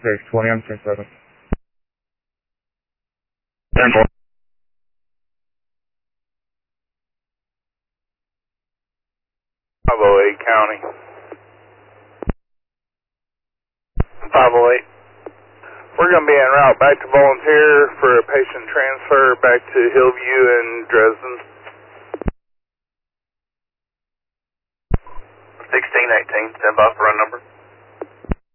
20 on 7. 10-4. 508 County. 508. We're going to be en route back to Volunteer for a patient transfer back to Hillview and Dresden. 1618, stand by for run number.